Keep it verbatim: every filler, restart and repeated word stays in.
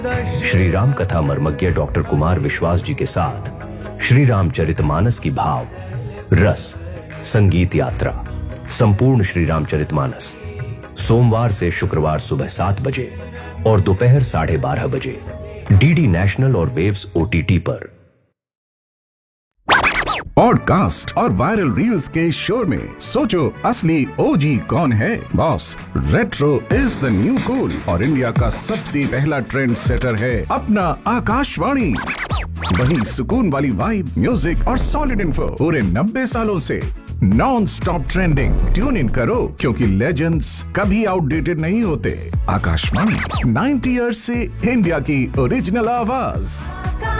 श्री राम कथा मर्मज्ञ डॉक्टर कुमार विश्वास जी के साथ श्री रामचरितमानस की भाव रस संगीत यात्रा संपूर्ण श्री रामचरितमानस सोमवार से शुक्रवार सुबह सात बजे और दोपहर साढ़े बारह बजे डीडी नेशनल और वेव्स ओटीटी पर। पॉडकास्ट और वायरल रील्स के शोर में सोचो असली ओजी कौन है। Boss, retro is the new cool और इंडिया का सबसे पहला ट्रेंड सेटर है अपना आकाशवाणी। वही सुकून वाली वाइब, म्यूजिक और सॉलिड इन्फो पूरे नब्बे सालों से non stop trending. Tune in करो क्योंकि लेजेंड्स कभी आउटडेटेड नहीं होते। आकाशवाणी नाइंटी इयर्स से इंडिया की ओरिजिनल आवाज।